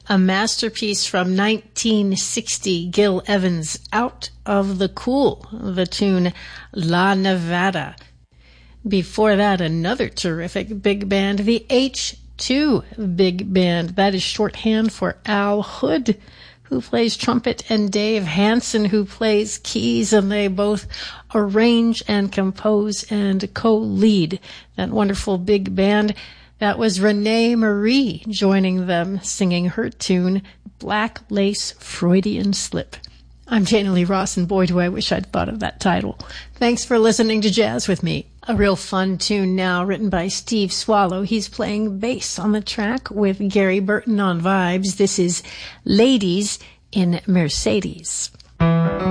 a masterpiece from 1960, Gil Evans, Out of the Cool, the tune La Nevada. Before that, another terrific big band, the H2 Big Band. That is shorthand for Al Hood, who plays trumpet, and Dave Hansen, who plays keys, and they both arrange and compose and co-lead that wonderful big band. That was Renee Marie joining them, singing her tune, Black Lace Freudian Slip. I'm Jana Lee Ross, and boy, do I wish I'd thought of that title. Thanks for listening to Jazz with me. A real fun tune now, written by Steve Swallow. He's playing bass on the track with Gary Burton on vibes. This is Ladies in Mercedes.